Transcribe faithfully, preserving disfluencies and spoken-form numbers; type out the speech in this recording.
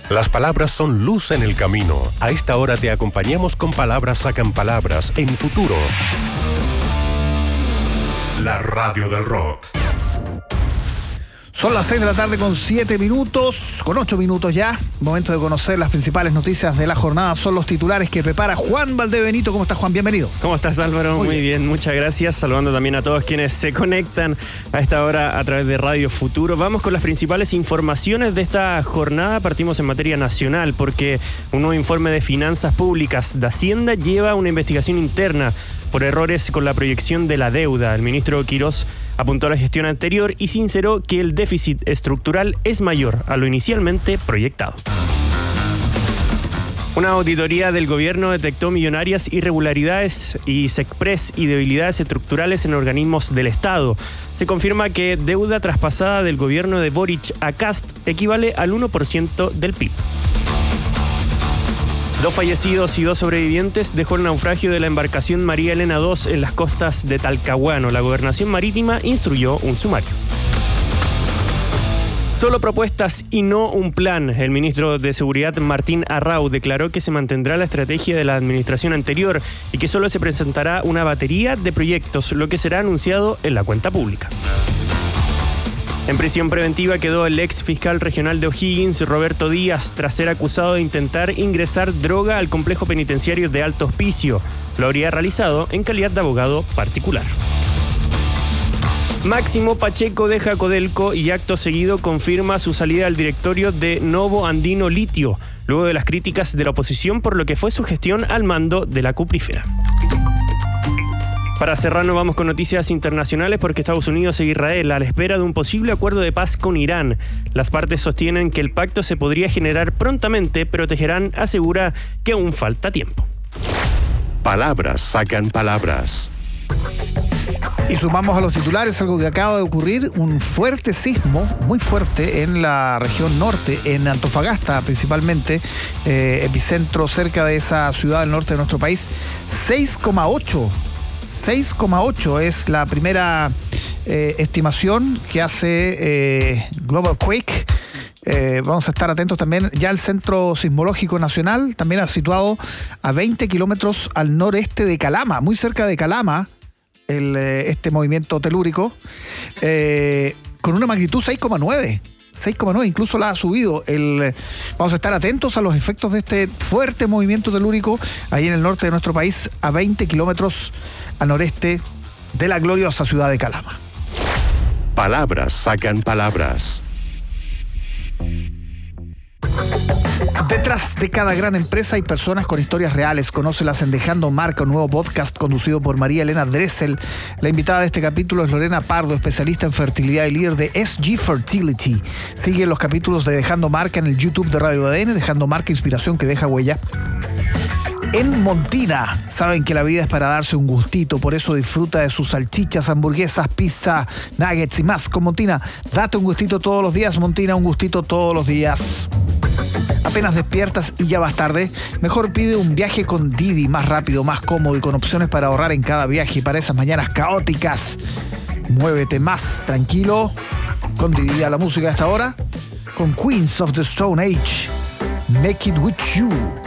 Las palabras son luz en el camino. A esta hora te acompañamos con Palabras Sacan Palabras en Futuro. La radio del rock. Son las seis de la tarde con siete minutos, con ocho minutos ya. Momento de conocer las principales noticias de la jornada. Son los titulares que prepara Juan Valdebenito. ¿Cómo estás, Juan? Bienvenido. ¿Cómo estás, Álvaro? Muy, Muy bien. bien, muchas gracias. Saludando también a todos quienes se conectan a esta hora a través de Radio Futuro. Vamos con las principales informaciones de esta jornada. Partimos en materia nacional porque un nuevo informe de finanzas públicas de Hacienda lleva una investigación interna por errores con la proyección de la deuda. El ministro Quirós apuntó a la gestión anterior y sinceró que el déficit estructural es mayor a lo inicialmente proyectado. Una auditoría del gobierno detectó millonarias irregularidades y SECPRES y debilidades estructurales en organismos del Estado. Se confirma que deuda traspasada del gobierno de Boric a Kast equivale al uno por ciento del P I B. Dos fallecidos y dos sobrevivientes dejó el naufragio de la embarcación María Elena dos en las costas de Talcahuano. La Gobernación Marítima instruyó un sumario. Solo propuestas y no un plan. El ministro de Seguridad, Martín Arrau, declaró que se mantendrá la estrategia de la administración anterior y que solo se presentará una batería de proyectos, lo que será anunciado en la cuenta pública. En prisión preventiva quedó el ex fiscal regional de O'Higgins, Roberto Díaz, tras ser acusado de intentar ingresar droga al complejo penitenciario de Alto Hospicio. Lo habría realizado en calidad de abogado particular. Máximo Pacheco deja Codelco y acto seguido confirma su salida al directorio de Novo Andino Litio, luego de las críticas de la oposición por lo que fue su gestión al mando de la cuprífera. Para cerrar, nos vamos con noticias internacionales porque Estados Unidos e Israel a la espera de un posible acuerdo de paz con Irán. Las partes sostienen que el pacto se podría generar prontamente, pero Teherán asegura que aún falta tiempo. Palabras sacan palabras. Y sumamos a los titulares algo que acaba de ocurrir, un fuerte sismo, muy fuerte, en la región norte, en Antofagasta principalmente, eh, epicentro cerca de esa ciudad del norte de nuestro país, seis coma ocho. seis coma ocho es la primera eh, estimación que hace eh, Global Quake. Eh, vamos a estar atentos también. Ya el Centro Sismológico Nacional también ha situado a veinte kilómetros al noreste de Calama, muy cerca de Calama, el, eh, este movimiento telúrico, eh, con una magnitud seis coma nueve. seis coma nueve, incluso la ha subido. El, vamos a estar atentos a los efectos de este fuerte movimiento telúrico ahí en el norte de nuestro país, a veinte kilómetros al noreste de la gloriosa ciudad de Calama. Palabras sacan palabras. Detrás de cada gran empresa hay personas con historias reales. Conócelas en Dejando Marca, un nuevo podcast conducido por María Elena Dressel. La invitada de este capítulo es Lorena Pardo, especialista en fertilidad y líder de S G Fertility. Sigue los capítulos de Dejando Marca en el YouTube de Radio A D N, Dejando Marca, inspiración que deja huella. En Montina, saben que la vida es para darse un gustito, por eso disfruta de sus salchichas, hamburguesas, pizza, nuggets y más. Con Montina, date un gustito todos los días. Montina, un gustito todos los días. Apenas despiertas y ya vas tarde, mejor pide un viaje con Didi, más rápido, más cómodo y con opciones para ahorrar en cada viaje. Y para esas mañanas caóticas, muévete más tranquilo con Didi. A la música a esta hora, con Queens of the Stone Age, Make It With You.